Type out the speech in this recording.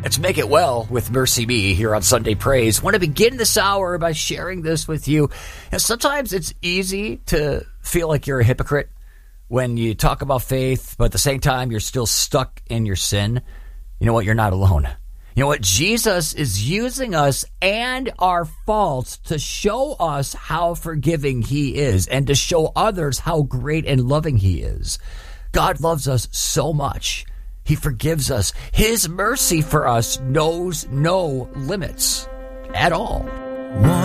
Let's make it well with Mercy Me here on Sunday Praise. I want to begin this hour by sharing this with you. And sometimes it's easy to feel like you're a hypocrite when you talk about faith, but at the same time, you're still stuck in your sin. You know what? You're not alone. You know what? Jesus is using us and our faults to show us how forgiving he is and to show others how great and loving he is. God loves us so much. He forgives us. His mercy for us knows no limits at all.